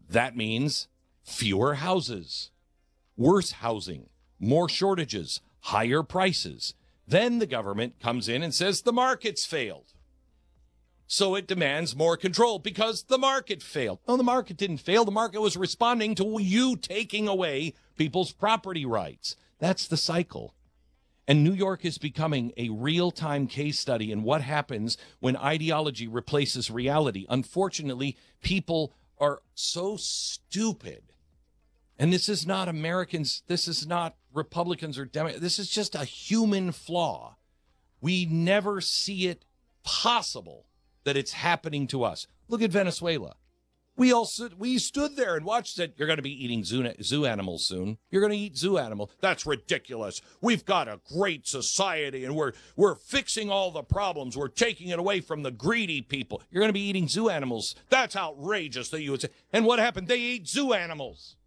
That means fewer houses, worse housing, more shortages, higher prices. Then the government comes in and says the market's failed. So it demands more control because the market failed. No, the market didn't fail. The market was responding to you taking away people's property rights. That's the cycle. And New York is becoming a real-time case study in what happens when ideology replaces reality. Unfortunately, people are so stupid. And this is not Americans. This is not Republicans or Democrats. This is just a human flaw. We never see it possible that it's happening to us. Look at Venezuela. We stood there and watched it. You're going to be eating zoo animals soon. You're going to eat zoo animals. That's ridiculous. We've got a great society, and we're fixing all the problems. We're taking it away from the greedy people. You're going to be eating zoo animals. That's outrageous that you would say. And what happened? They ate zoo animals.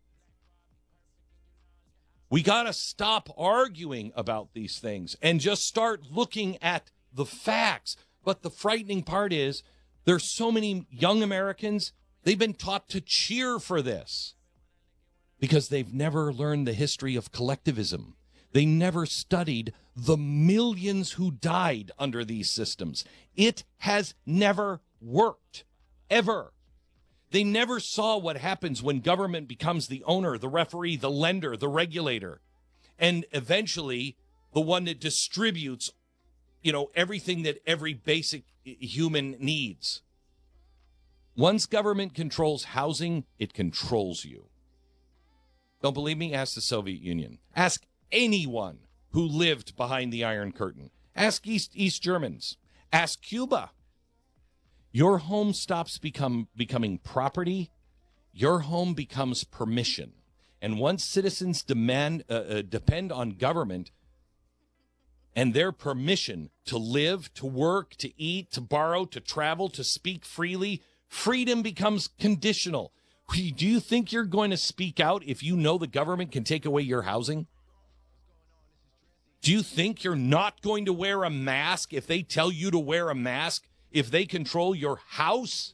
We got to stop arguing about these things and just start looking at the facts. But the frightening part is there's so many young Americans, they've been taught to cheer for this because they've never learned the history of collectivism. They never studied the millions who died under these systems. It has never worked, ever. They never saw what happens when government becomes the owner, the referee, the lender, the regulator, and eventually the one that distributes, everything that every basic human needs. Once government controls housing, it controls you. Don't believe me? Ask the Soviet Union. Ask anyone who lived behind the Iron Curtain. Ask East Germans. Ask Cuba. Your home stops becoming property. Your home becomes permission. And once citizens depend on government and their permission to live, to work, to eat, to borrow, to travel, to speak freely, freedom becomes conditional. Do you think you're going to speak out if you know the government can take away your housing? Do you think you're not going to wear a mask if they tell you to wear a mask, if they control your house?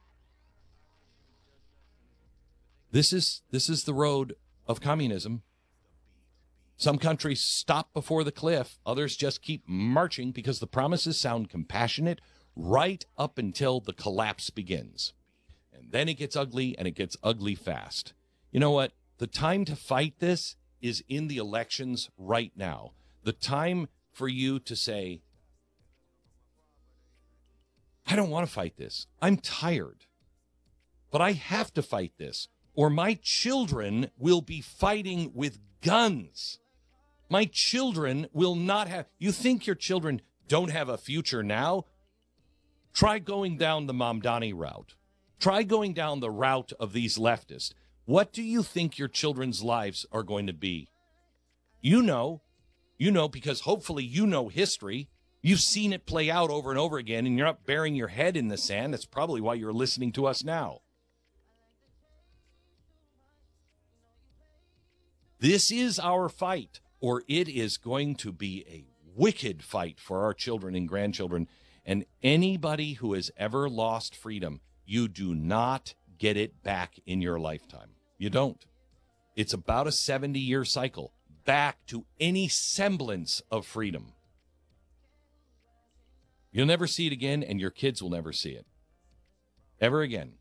This is the road of communism. Some countries stop before the cliff. Others just keep marching because the promises sound compassionate right up until the collapse begins. And then it gets ugly, and it gets ugly fast. You know what? The time to fight this is in the elections right now. The time for you to say, I don't want to fight this. I'm tired. But I have to fight this, or my children will be fighting with guns. My children will not have... You think your children don't have a future now? Try going down the Mamdani route. Try going down the route of these leftists. What do you think your children's lives are going to be? You know, because hopefully you know history. You've seen it play out over and over again, and you're not burying your head in the sand. That's probably why you're listening to us now. This is our fight, or it is going to be a wicked fight for our children and grandchildren. And anybody who has ever lost freedom, you do not get it back in your lifetime. You don't. It's about a 70-year cycle back to any semblance of freedom. You'll never see it again, and your kids will never see it ever again.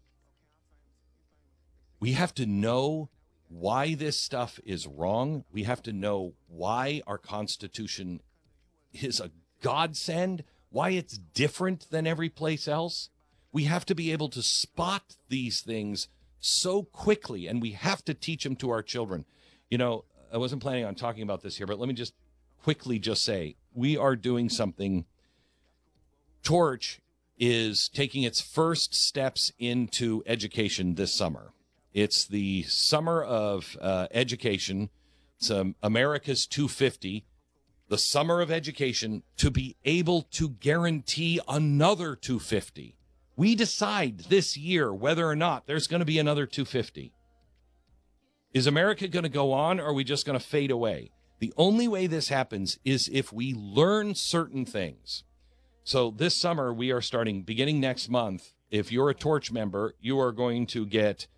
We have to know why this stuff is wrong. We have to know why our Constitution is a godsend, why it's different than every place else. We have to be able to spot these things so quickly, and we have to teach them to our children. I wasn't planning on talking about this here, but let me just quickly say, we are doing something. Torch is taking its first steps into education this summer. It's the summer of education. It's America's 250, the summer of education, to be able to guarantee another 250. We decide this year whether or not there's going to be another 250. Is America going to go on, or are we just going to fade away? The only way this happens is if we learn certain things. So this summer, we are starting, beginning next month, if you're a Torch member, you are going to get